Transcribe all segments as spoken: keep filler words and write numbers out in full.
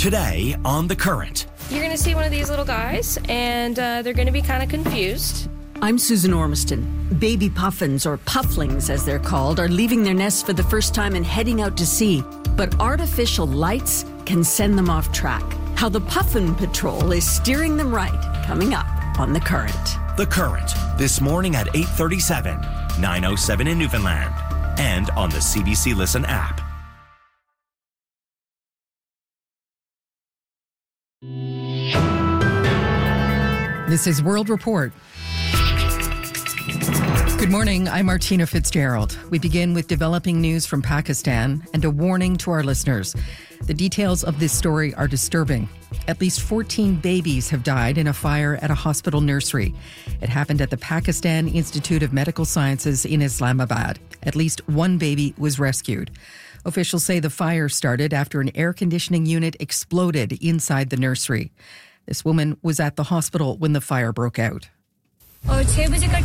Today on The Current. You're going to see one of these little guys, and uh, they're going to be kind of confused. I'm Susan Ormiston. Baby puffins, or pufflings as they're called, are leaving their nests for the first time and heading out to sea. But artificial lights can send them off track. How the Puffin Patrol is steering them right, coming up on The Current. The Current, this morning at eight thirty-seven, nine oh seven in Newfoundland, and on the C B C Listen app. This is World Report. Good morning, I'm Martina Fitzgerald. We begin with developing news from Pakistan and a warning to our listeners. The details of this story are disturbing. At least fourteen babies have died in a fire at a hospital nursery. It happened at the Pakistan Institute of Medical Sciences in Islamabad. At least one baby was rescued. Officials say the fire started after an air conditioning unit exploded inside the nursery. This woman was at the hospital when the fire broke out. At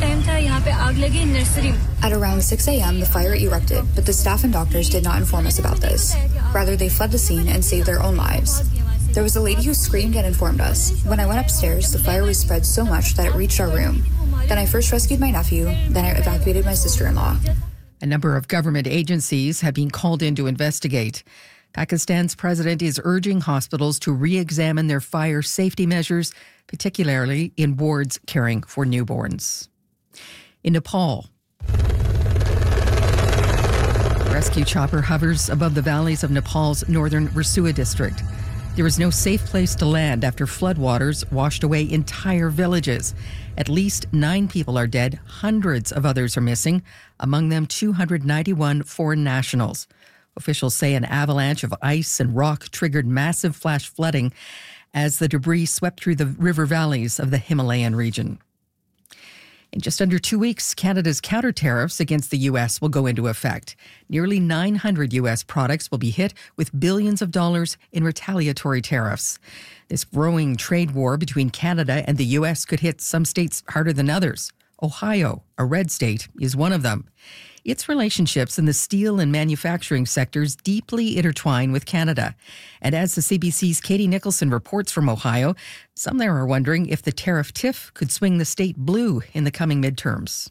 around six a.m., the fire erupted, but the staff and doctors did not inform us about this. Rather, they fled the scene and saved their own lives. There was a lady who screamed and informed us. When I went upstairs, the fire was spread so much that it reached our room. Then I first rescued my nephew, then I evacuated my sister-in-law. A number of government agencies have been called in to investigate. Pakistan's president is urging hospitals to re-examine their fire safety measures, particularly in wards caring for newborns. In Nepal, a rescue chopper hovers above the valleys of Nepal's northern Rasua district. There is no safe place to land after floodwaters washed away entire villages. At least nine people are dead. Hundreds of others are missing, among them two hundred ninety-one foreign nationals. Officials say an avalanche of ice and rock triggered massive flash flooding as the debris swept through the river valleys of the Himalayan region. In just under two weeks, Canada's counter tariffs against the U S will go into effect. Nearly nine hundred U S products will be hit with billions of dollars in retaliatory tariffs. This growing trade war between Canada and the U S could hit some states harder than others. Ohio, a red state, is one of them. Its relationships in the steel and manufacturing sectors deeply intertwine with Canada. And as the C B C's Katie Nicholson reports from Ohio, some there are wondering if the tariff tiff could swing the state blue in the coming midterms.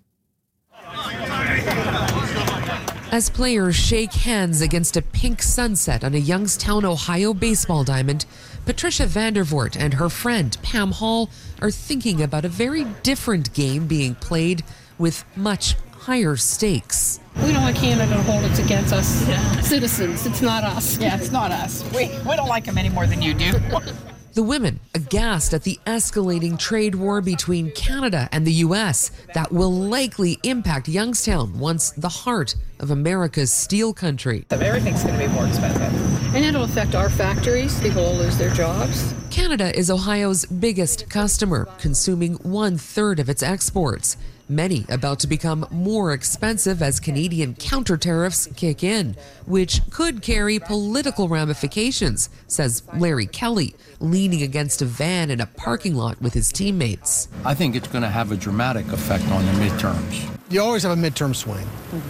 As players shake hands against a pink sunset on a Youngstown, Ohio baseball diamond, Patricia Vandervoort and her friend Pam Hall are thinking about a very different game being played with much higher stakes. We don't want Canada to hold it against us yeah. citizens. It's not us. Yeah, it's not us. We, we don't like them any more than you do. The women aghast at the escalating trade war between Canada and the U S that will likely impact Youngstown, once the heart of America's steel country. Everything's going to be more expensive. And it'll affect our factories. People will lose their jobs. Canada is Ohio's biggest customer, consuming one third of its exports. Many about to become more expensive as Canadian counter tariffs kick in, which could carry political ramifications, says Larry Kelly, leaning against a van in a parking lot with his teammates. I think it's going to have a dramatic effect on the midterms. You always have a midterm swing.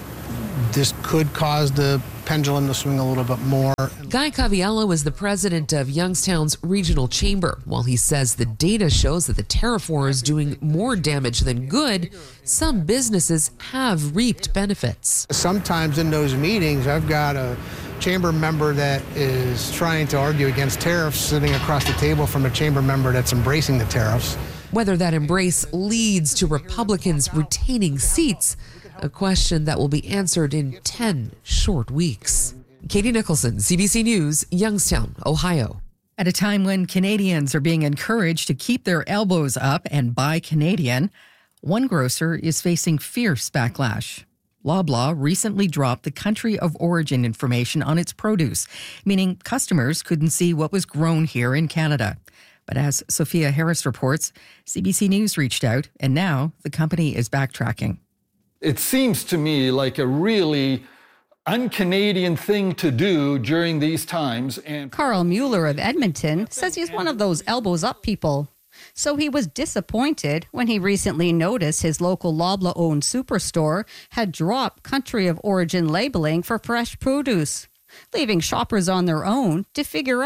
This could cause the pendulum to swing a little bit more. Guy Caviello is the president of Youngstown's regional chamber. While he says the data shows that the tariff war is doing more damage than good, some businesses have reaped benefits. Sometimes in those meetings, I've got a chamber member that is trying to argue against tariffs sitting across the table from a chamber member that's embracing the tariffs. Whether that embrace leads to Republicans retaining seats, a question that will be answered in ten short weeks. Katie Nicholson, C B C News, Youngstown, Ohio. At a time when Canadians are being encouraged to keep their elbows up and buy Canadian, one grocer is facing fierce backlash. Loblaw recently dropped the country of origin information on its produce, meaning customers couldn't see what was grown here in Canada. But as Sophia Harris reports, C B C News reached out, and now the company is backtracking. It seems to me like a really un-Canadian thing to do during these times. And Carl Mueller of Edmonton says he's one of those elbows-up people. So he was disappointed when he recently noticed his local Loblaw-owned superstore had dropped country of origin labeling for fresh produce, leaving shoppers on their own to figure out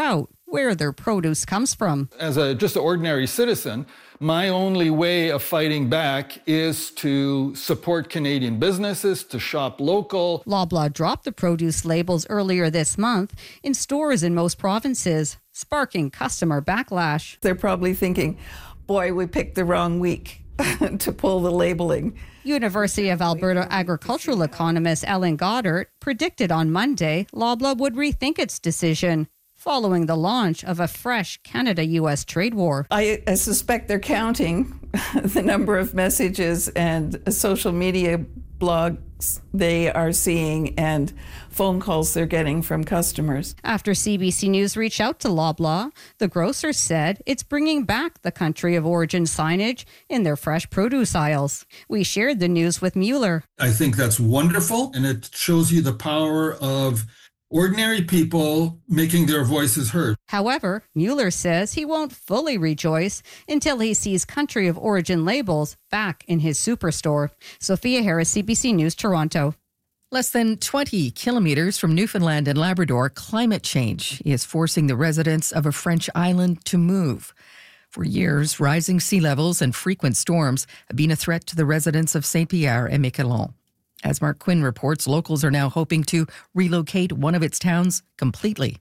where their produce comes from. As a just an ordinary citizen, my only way of fighting back is to support Canadian businesses, to shop local. Loblaw dropped the produce labels earlier this month in stores in most provinces, sparking customer backlash. They're probably thinking, boy, we picked the wrong week to pull the labeling. University of Alberta agricultural economist Ellen Goddard predicted on Monday Loblaw would rethink its decision following the launch of a fresh Canada-U S trade war. I, I suspect they're counting the number of messages and social media blogs they are seeing and phone calls they're getting from customers. After C B C News reached out to Loblaw, the grocer said it's bringing back the country of origin signage in their fresh produce aisles. We shared the news with Mueller. I think that's wonderful, and it shows you the power of ordinary people making their voices heard. However, Mueller says he won't fully rejoice until he sees country of origin labels back in his superstore. Sophia Harris, C B C News, Toronto. Less than twenty kilometers from Newfoundland and Labrador, climate change is forcing the residents of a French island to move. For years, rising sea levels and frequent storms have been a threat to the residents of Saint-Pierre and Miquelon. As Mark Quinn reports, locals are now hoping to relocate one of its towns completely.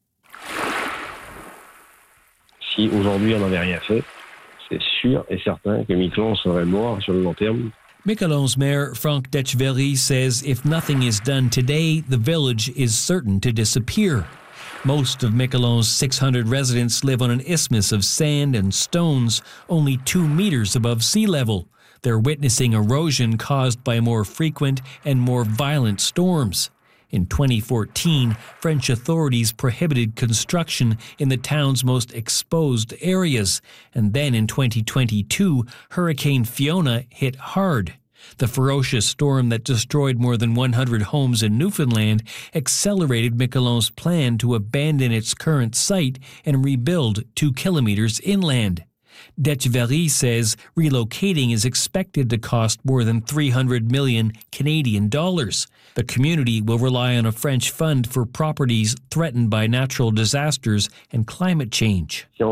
Si aujourd'hui on n'avait rien fait, c'est sûr et certain que Miquelon serait mort sur le long terme. Miquelon's mayor, Franck Detcheverry, says if nothing is done today, the village is certain to disappear. Most of Miquelon's six hundred residents live on an isthmus of sand and stones, only two meters above sea level. They're witnessing erosion caused by more frequent and more violent storms. In twenty fourteen, French authorities prohibited construction in the town's most exposed areas. And then in twenty twenty-two, Hurricane Fiona hit hard. The ferocious storm that destroyed more than one hundred homes in Newfoundland accelerated Miquelon's plan to abandon its current site and rebuild two kilometers inland. Detcheverry says relocating is expected to cost more than three hundred million Canadian dollars. The community will rely on a French fund for properties threatened by natural disasters and climate change. He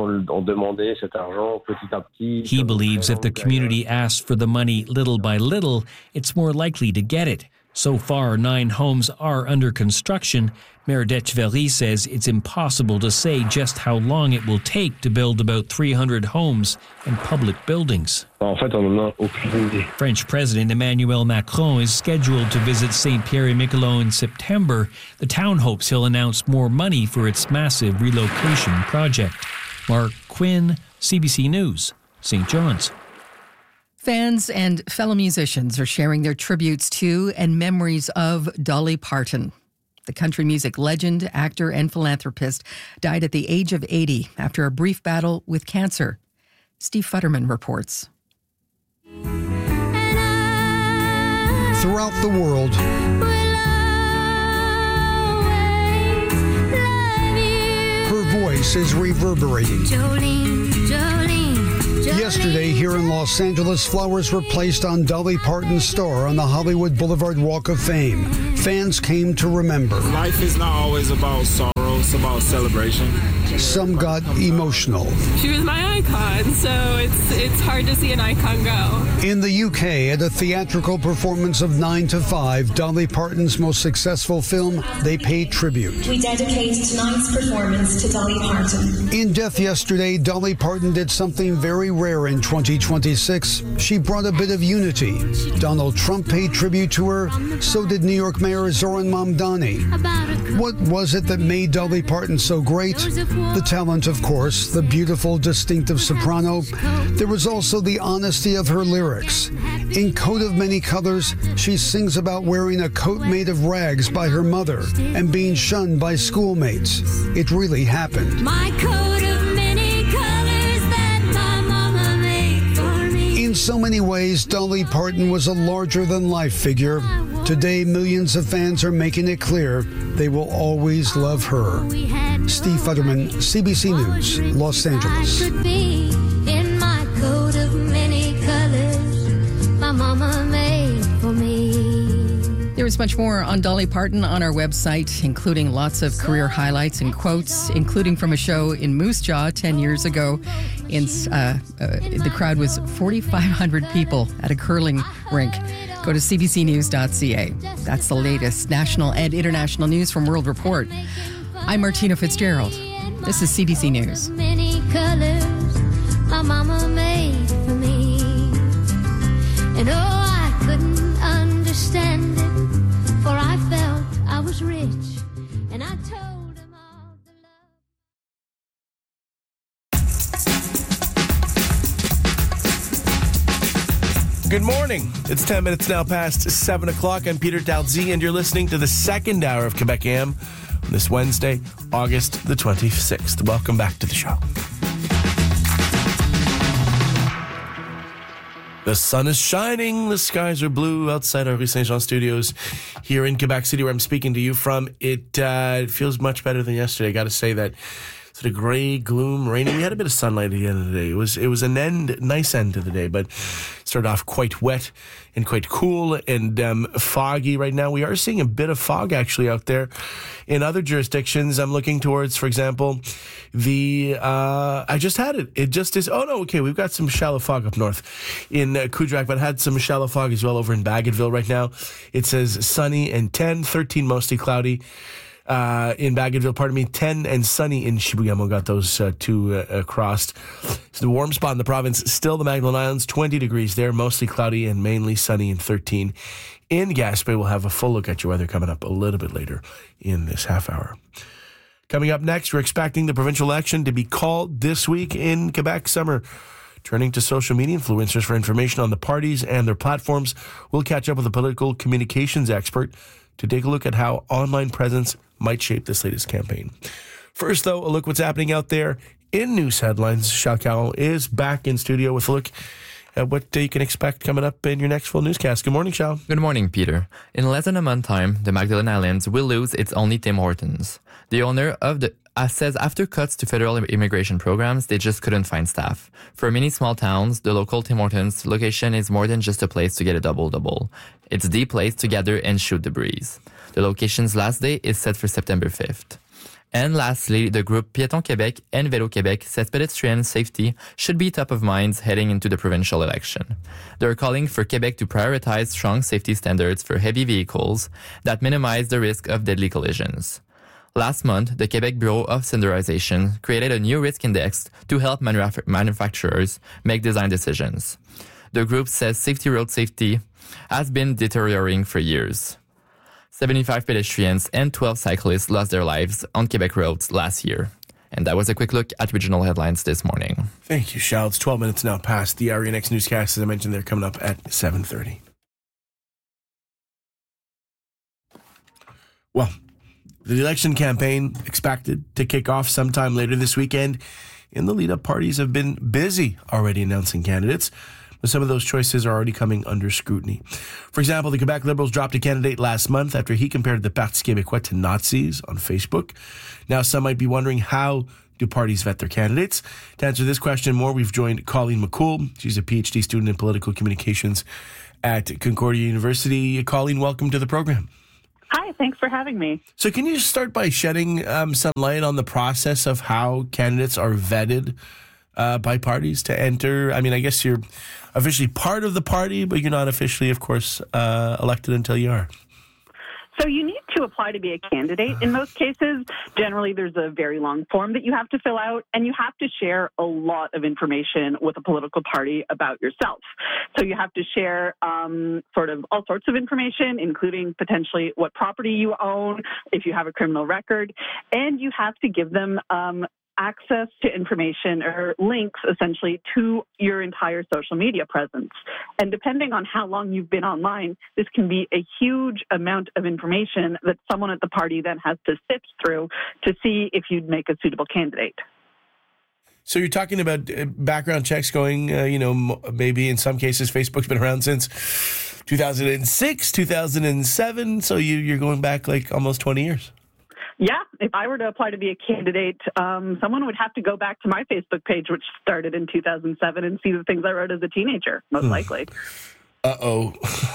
believes if the community asks for the money little by little, it's more likely to get it. So far, nine homes are under construction. Mayor Detcheverry says it's impossible to say just how long it will take to build about three hundred homes and public buildings. French President Emmanuel Macron is scheduled to visit Saint-Pierre-et-Miquelon in September. The town hopes he'll announce more money for its massive relocation project. Mark Quinn, C B C News, Saint John's. Fans and fellow musicians are sharing their tributes to and memories of Dolly Parton. The country music legend, actor, and philanthropist died at the age of eighty after a brief battle with cancer. Steve Futterman reports. Throughout the world, her voice is reverberating. Jolene, Jolene. Yesterday, here in Los Angeles, flowers were placed on Dolly Parton's store on the Hollywood Boulevard Walk of Fame. Fans came to remember. Life is not always about sorrow, it's about celebration. Some got emotional. She was my icon, so it's it's hard to see an icon go. In the U K, at a theatrical performance of nine to five, Dolly Parton's most successful film, they paid tribute. We dedicate tonight's performance to Dolly Parton. In death yesterday, Dolly Parton did something very rare in twenty twenty-six. She brought a bit of unity. Donald Trump paid tribute to her. So did New York Mayor Zoran Mamdani. What was it that made Dolly Parton so great? The talent, of course, the beautiful, distinctive soprano. There was also the honesty of her lyrics. In Coat of Many Colors, she sings about wearing a coat made of rags by her mother and being shunned by schoolmates. It really happened. My coat of many colors that my mama made for me. In so many ways, Dolly Parton was a larger-than-life figure. Today, millions of fans are making it clear they will always love her. Steve Futterman, C B C News, Los Angeles. In my coat of many colors, my mama made for me. There has There's much more on Dolly Parton on our website, including lots of career highlights and quotes, including from a show in Moose Jaw ten years ago. In uh, uh, the crowd was forty-five hundred people at a curling rink. Go to c b c news dot c a. That's the latest national and international news from World Report. I'm Martina Fitzgerald. This is C B C News. Many colors my mama made for me. And oh, I couldn't understand it, for I felt I was rich, and I told him all the love. Good morning. It's ten minutes now past seven o'clock. I'm Peter Dalzee, and you're listening to the second hour of Quebec A M on this Wednesday, August the twenty-sixth. Welcome back to the show. The sun is shining, the skies are blue outside our Rue Saint-Jean studios here in Quebec City, where I'm speaking to you from. It, uh, it feels much better than yesterday. I got to say that sort of gray, gloom, rainy. We had a bit of sunlight at the end of the day. It was it was an end, nice end to the day, but started off quite wet and quite cool and um, foggy right now. We are seeing a bit of fog actually out there in other jurisdictions. I'm looking towards, for example, the, uh, I just had it. It just is, oh no, okay, we've got some shallow fog up north in uh, Kuujjuaq, but had some shallow fog as well over in Bagotville right now. It says sunny and ten, thirteen mostly cloudy. Uh, in Bagotville, pardon me, ten and sunny in Chibougamau. Got those uh, two uh, crossed. So the warm spot in the province, still the Magdalen Islands, twenty degrees there, mostly cloudy and mainly sunny and thirteen. In Gaspé, we'll have a full look at your weather coming up a little bit later in this half hour. Coming up next, we're expecting the provincial election to be called this week in Quebec summer. Turning to social media influencers for information on the parties and their platforms, we'll catch up with a political communications expert to take a look at how online presence might shape this latest campaign. First, though, a look what's happening out there in news headlines. Charles Caron is back in studio with a look at what you can expect coming up in your next full newscast. Good morning, Charles. Good morning, Peter. In less than a month time, the Magdalen Islands will lose its only Tim Hortons. The owner of the uh, says after cuts to federal immigration programs, they just couldn't find staff. For many small towns, the local Tim Hortons location is more than just a place to get a double-double. It's the place to gather and shoot the breeze. The location's last day is set for September fifth. And lastly, the group Piéton Québec and Vélo Québec says pedestrian safety should be top of mind heading into the provincial election. They're calling for Quebec to prioritize strong safety standards for heavy vehicles that minimize the risk of deadly collisions. Last month, the Quebec Bureau of Standardization created a new risk index to help manuf- manufacturers make design decisions. The group says safety road safety has been deteriorating for years. seventy-five pedestrians and twelve cyclists lost their lives on Quebec roads last year. And that was a quick look at regional headlines this morning. Thank you, Charles. It's twelve minutes now past the hour. Your next newscast, as I mentioned, they're coming up at seven thirty. Well, the election campaign expected to kick off sometime later this weekend. In the lead-up, parties have been busy already announcing candidates, but some of those choices are already coming under scrutiny. For example, the Quebec Liberals dropped a candidate last month after he compared the Parti Québécois to Nazis on Facebook. Now, some might be wondering, how do parties vet their candidates? To answer this question more, we've joined Colleen McCool. She's a P H D student in political communications at Concordia University. Colleen, welcome to the program. Hi, thanks for having me. So can you start by shedding um, some light on the process of how candidates are vetted uh, by parties to enter? I mean, I guess you're officially part of the party, but you're not officially, of course, uh, elected until you are. So you need to apply to be a candidate in most cases. Generally, there's a very long form that you have to fill out, and you have to share a lot of information with a political party about yourself. So you have to share um, sort of all sorts of information, including potentially what property you own, if you have a criminal record, and you have to give them um, access to information or links essentially to your entire social media presence. And depending on how long you've been online, this can be a huge amount of information that someone at the party then has to sift through to see if you'd make a suitable candidate. So you're talking about background checks going, uh, you know, maybe in some cases Facebook's been around since two thousand six, two thousand seven. So you, you're going back like almost twenty years. Yeah, if I were to apply to be a candidate, um, someone would have to go back to my Facebook page, which started in two thousand seven, and see the things I wrote as a teenager, most mm. likely. Uh-oh.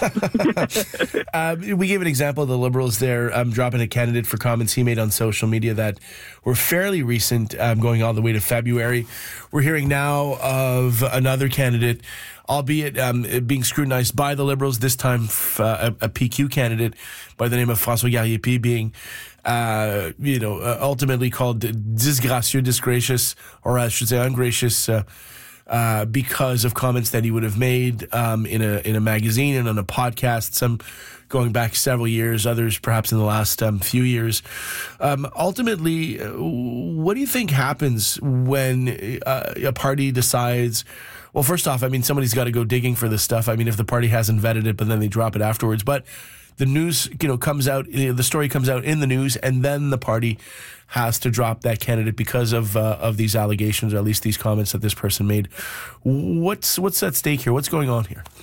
um, we gave an example of the Liberals there um, dropping a candidate for comments he made on social media that were fairly recent, um, going all the way to February. We're hearing now of another candidate, albeit um, being scrutinized by the Liberals, this time uh, a, a P Q candidate by the name of François Gariépy being uh, you know, uh, ultimately called disgracieux, disgracious, or I should say ungracious, uh, Uh, because of comments that he would have made um, in a in a magazine and on a podcast, some going back several years, others perhaps in the last um, few years. Um, ultimately, what do you think happens when uh, a party decides, well, first off, I mean, somebody's got to go digging for this stuff. I mean, if the party hasn't vetted it, but then they drop it afterwards. But the news, you know, comes out, you know, the story comes out in the news, and then the party has to drop that candidate because of uh, of these allegations, or at least these comments that this person made. What's what's at stake here? What's going on here?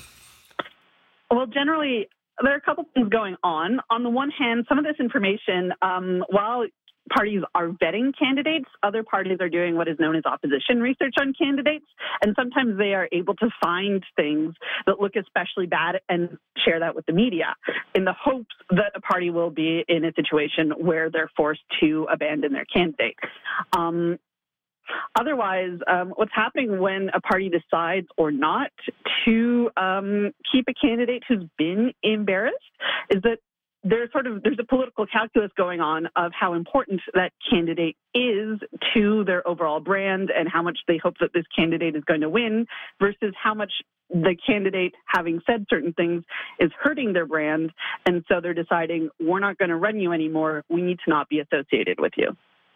Well, generally, there are a couple things going on. On the one hand, some of this information, um, while parties are vetting candidates, other parties are doing what is known as opposition research on candidates, and sometimes they are able to find things that look especially bad and share that with the media in the hopes that a party will be in a situation where they're forced to abandon their candidate. Um, Otherwise, um, what's happening when a party decides or not to um, keep a candidate who's been embarrassed is that there's sort of there's a political calculus going on of how important that candidate is to their overall brand and how much they hope that this candidate is going to win versus how much the candidate, having said certain things, is hurting their brand. And so they're deciding, we're not going to run you anymore. We need to not be associated with you.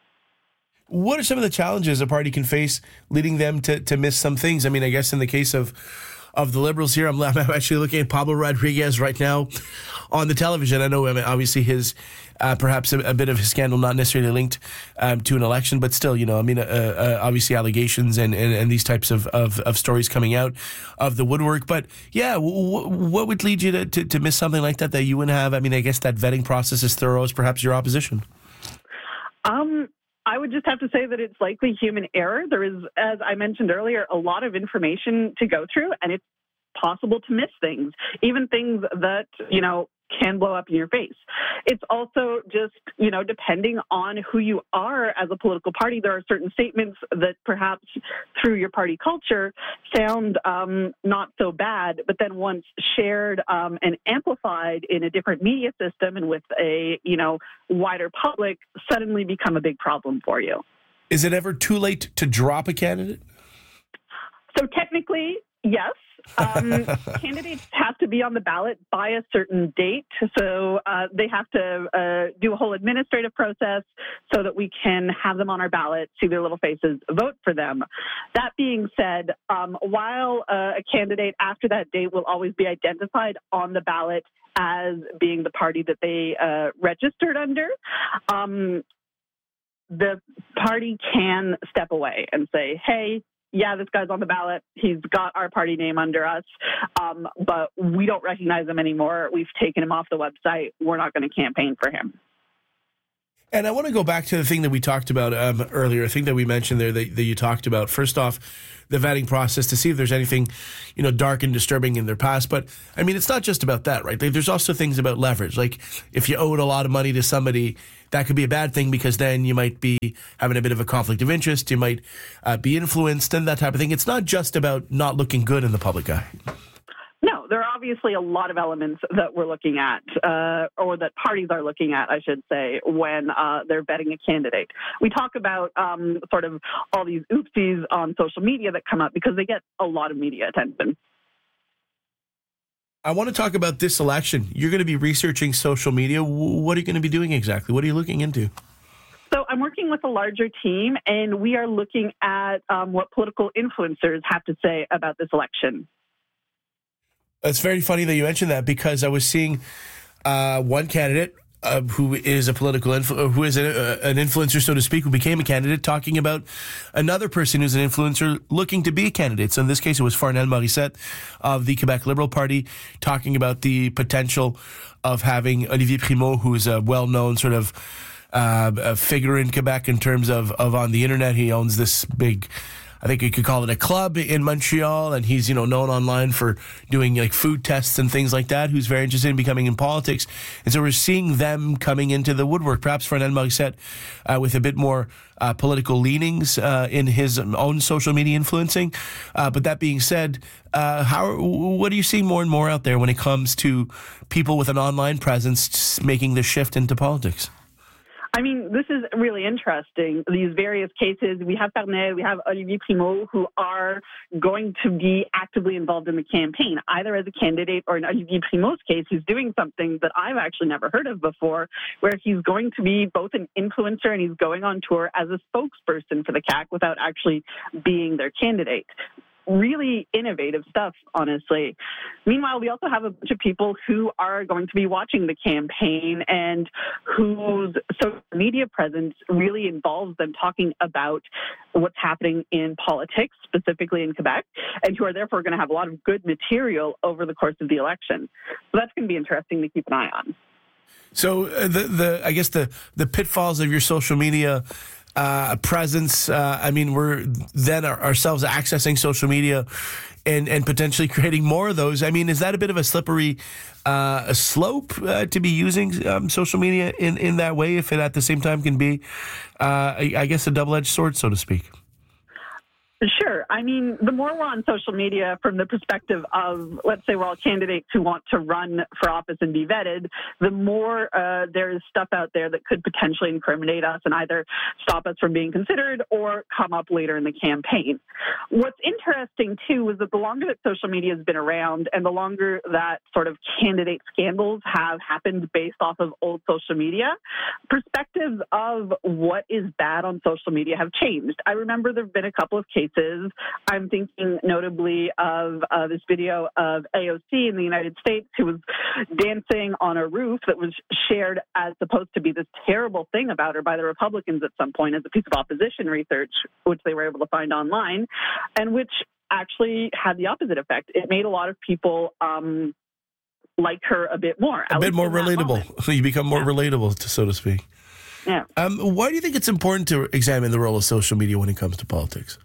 What are some of the challenges a party can face leading them to, to miss some things? I mean, I guess in the case of of the Liberals here, I'm, I'm actually looking at Pablo Rodriguez right now on the television. I know, I mean, obviously his, uh, perhaps a, a bit of his scandal not necessarily linked um, to an election, but still, you know, I mean, uh, uh, obviously allegations and, and, and these types of, of, of stories coming out of the woodwork. But yeah, w- what would lead you to, to, to miss something like that that you wouldn't have? I mean, I guess that vetting process is thorough as perhaps your opposition. Um. I would just have to say that it's likely human error. There is, as I mentioned earlier, a lot of information to go through, and it's possible to miss things, even things that, you know, can blow up in your face. It's also just, you know, depending on who you are as a political party, there are certain statements that perhaps through your party culture sound um, not so bad, but then once shared um, and amplified in a different media system and with a, you know, wider public, suddenly become a big problem for you. Is it ever too late to drop a candidate? So technically, yes. um, candidates have to be on the ballot by a certain date, so uh, they have to uh, do a whole administrative process so that we can have them on our ballot, see their little faces, vote for them. That being said, um, while uh, a candidate after that date will always be identified on the ballot as being the party that they uh, registered under, um, the party can step away and say, hey, yeah, this guy's on the ballot. He's got our party name under us, um, but we don't recognize him anymore. We've taken him off the website. We're not going to campaign for him. And I want to go back to the thing that we talked about um, earlier, a thing that we mentioned there that, that you talked about. First off, the vetting process to see if there's anything, you know, dark and disturbing in their past. But, I mean, it's not just about that, right? There's also things about leverage. Like, if you owed a lot of money to somebody, that could be a bad thing because then you might be having a bit of a conflict of interest. You might uh, be influenced and that type of thing. It's not just about not looking good in the public eye. No, there are obviously a lot of elements that we're looking at, uh, or that parties are looking at, I should say, when uh, they're vetting a candidate. We talk about um, sort of all these oopsies on social media that come up because they get a lot of media attention. I want to talk about this election. You're going to be researching social media. What are you going to be doing exactly? What are you looking into? So I'm working with a larger team, and we are looking at um, what political influencers have to say about this election. It's very funny that you mentioned that because I was seeing uh, one candidate uh, who is a political influ- who is a, uh, an influencer, so to speak, who became a candidate, talking about another person who's an influencer looking to be a candidate. So in this case, it was Farnell Morissette of the Quebec Liberal Party talking about the potential of having Olivier Primo, who is a well-known sort of uh, a figure in Quebec in terms of, of on the internet. He owns this big I think you could call it a club in Montreal, and he's, you know, known online for doing like food tests and things like that, who's very interested in becoming in politics. And so we're seeing them coming into the woodwork, perhaps Fernand Morissette uh, with a bit more uh, political leanings uh, in his own social media influencing. Uh, but that being said, uh, how what are you seeing more and more out there when it comes to people with an online presence making the shift into politics? I mean, this is really interesting. These various cases, we have Parnell, we have Olivier Primo, who are going to be actively involved in the campaign, either as a candidate or in Olivier Primo's case, he's doing something that I've actually never heard of before, where he's going to be both an influencer and he's going on tour as a spokesperson for the C A Q without actually being their candidate. Really innovative stuff, honestly. Meanwhile, we also have a bunch of people who are going to be watching the campaign and whose social media presence really involves them talking about what's happening in politics, specifically in Quebec, and who are therefore going to have a lot of good material over the course of the election. So that's going to be interesting to keep an eye on. So uh, the the I guess the the pitfalls of your social media Uh, presence. Uh, I mean, we're then our, ourselves accessing social media and, and potentially creating more of those. I mean, is that a bit of a slippery uh, a slope uh, to be using um, social media in, in that way, if it at the same time can be, uh, I, I guess, a double-edged sword, so to speak? Sure. I mean, the more we're on social media from the perspective of, let's say we're all candidates who want to run for office and be vetted, the more uh, there is stuff out there that could potentially incriminate us and either stop us from being considered or come up later in the campaign. What's interesting, too, is that the longer that social media has been around and the longer that sort of candidate scandals have happened based off of old social media, perspectives of what is bad on social media have changed. I remember there have been a couple of cases. I'm thinking notably of uh, this video of A O C in the United States who was dancing on a roof that was shared as supposed to be this terrible thing about her by the Republicans at some point as a piece of opposition research, which they were able to find online, and which actually had the opposite effect. It made a lot of people um, like her a bit more. A bit more relatable. You become more yeah. relatable, so to speak. Yeah. Um, why do you think it's important to examine the role of social media when it comes to politics?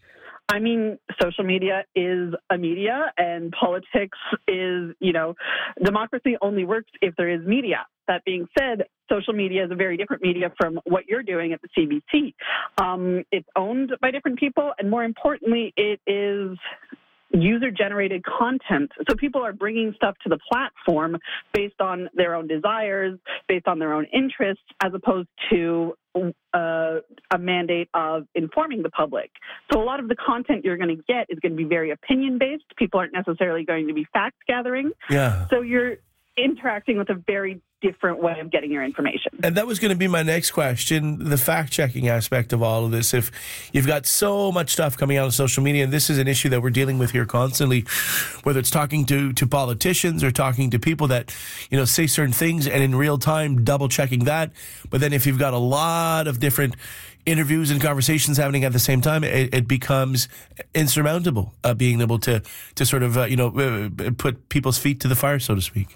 I mean, social media is a media and politics is, you know, democracy only works if there is media. That being said, social media is a very different media from what you're doing at the C B C. Um, it's owned by different people, and more importantly, it is user-generated content. So people are bringing stuff to the platform based on their own desires, based on their own interests, as opposed to uh, a mandate of informing the public. So a lot of the content you're going to get is going to be very opinion-based. People aren't necessarily going to be fact-gathering. Yeah. So you're interacting with a very different way of getting your information. And that was going to be my next question, the fact-checking aspect of all of this. If you've got so much stuff coming out of social media, and this is an issue that we're dealing with here constantly, whether it's talking to, to politicians or talking to people that, you know, say certain things and in real time double-checking that. But then if you've got a lot of different interviews and conversations happening at the same time, it, it becomes insurmountable, uh, being able to, to sort of, uh, you know, uh, put people's feet to the fire, so to speak.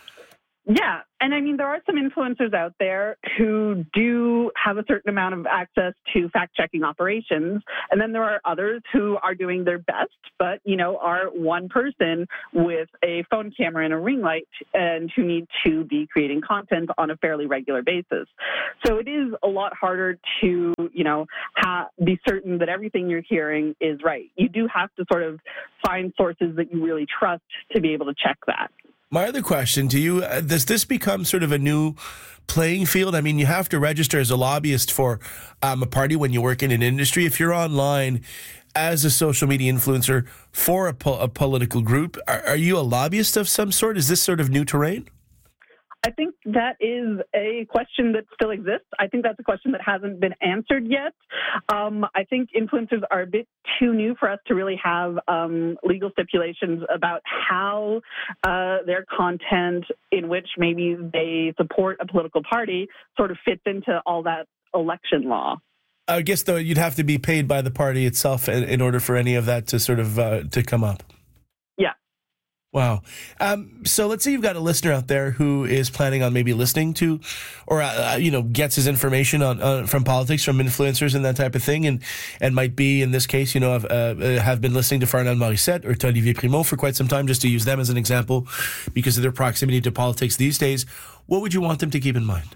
Yeah. And I mean, there are some influencers out there who do have a certain amount of access to fact-checking operations. And then there are others who are doing their best, but, you know, are one person with a phone camera and a ring light and who need to be creating content on a fairly regular basis. So it is a lot harder to, you know, ha- be certain that everything you're hearing is right. You do have to sort of find sources that you really trust to be able to check that. My other question to you, uh, does this become sort of a new playing field? I mean, you have to register as a lobbyist for um, a party when you work in an industry. If you're online as a social media influencer for a, po- a political group, are, are you a lobbyist of some sort? Is this sort of new terrain? I think that is a question that still exists. I think that's a question that hasn't been answered yet. Um, I think influencers are a bit too new for us to really have um, legal stipulations about how uh, their content, in which maybe they support a political party, sort of fits into all that election law. I guess, though, you'd have to be paid by the party itself in, in order for any of that to sort of uh, to come up. Yeah. Wow. Um, so let's say you've got a listener out there who is planning on maybe listening to, or, uh, you know, gets his information on uh, from politics, from influencers and that type of thing, and and might be, in this case, you know, have, uh, have been listening to Fernand Morissette or to Olivier Primo for quite some time, just to use them as an example because of their proximity to politics these days. What would you want them to keep in mind?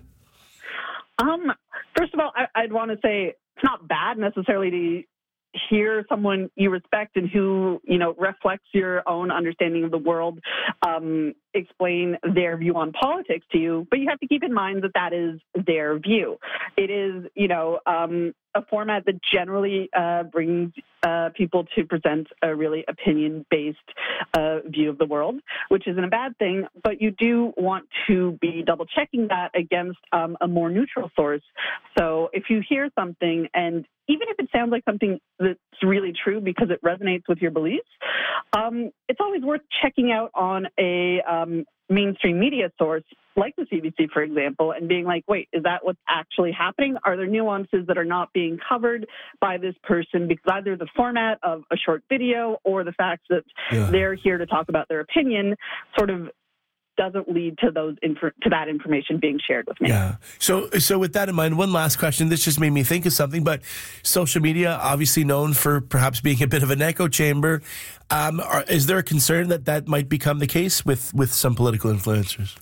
Um, first of all, I, I'd want to say it's not bad necessarily to hear someone you respect and who, you know, reflects your own understanding of the world, um, explain their view on politics to you. But you have to keep in mind that that is their view. It is, you know, um, a format that generally uh, brings uh, people to present a really opinion-based uh, view of the world, which isn't a bad thing. But you do want to be double-checking that against um, a more neutral source. So if you hear something, and even if it sounds like something that's really true because it resonates with your beliefs, um, it's always worth checking out on a um, mainstream media source like the C B C, for example, and being like, wait, is that what's actually happening? Are there nuances that are not being covered by this person because either the format of a short video or the fact that yeah. they're here to talk about their opinion sort of doesn't lead to those inf- to that information being shared with me. Yeah. So, so with that in mind, one last question. This just made me think of something. But social media, obviously known for perhaps being a bit of an echo chamber, um, are, is there a concern that that might become the case with with some political influencers?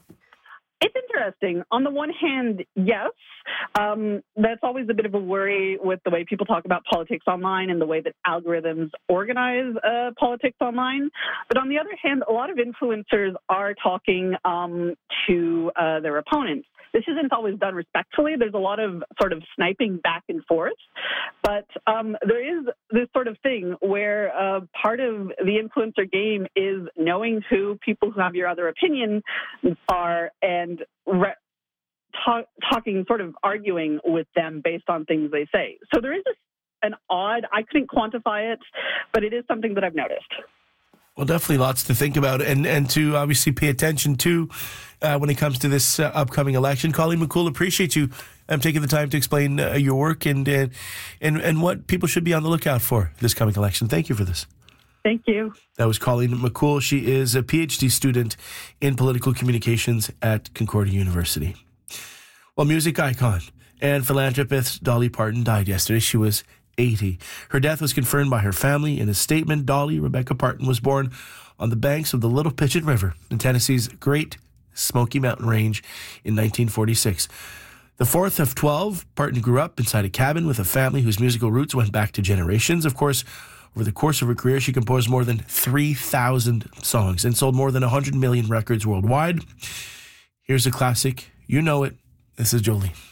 It's interesting. On the one hand, yes. Um, that's always a bit of a worry with the way people talk about politics online and the way that algorithms organize uh, politics online. But on the other hand, a lot of influencers are talking um, to uh, their opponents. This isn't always done respectfully. There's a lot of sort of sniping back and forth. But um, there is this sort of thing where uh, part of the influencer game is knowing who people who have your other opinion are and re- talk, talking, sort of arguing with them based on things they say. So there is a, an odd, I couldn't quantify it, but it is something that I've noticed. Well, definitely lots to think about and, and to obviously pay attention to uh, when it comes to this uh, upcoming election. Colleen McCool, appreciate you um, taking the time to explain uh, your work and, uh, and and what people should be on the lookout for this coming election. Thank you for this. Thank you. That was Colleen McCool. She is a P H D student in political communications at Concordia University. Well, music icon and philanthropist Dolly Parton died yesterday. She was eighty. Her death was confirmed by her family. In a statement, Dolly Rebecca Parton was born on the banks of the Little Pigeon River in Tennessee's Great Smoky Mountain Range in nineteen forty-six. The fourth of twelve, Parton grew up inside a cabin with a family whose musical roots went back to generations. Of course, over the course of her career, she composed more than three thousand songs and sold more than one hundred million records worldwide. Here's a classic. You know it. This is Jolene.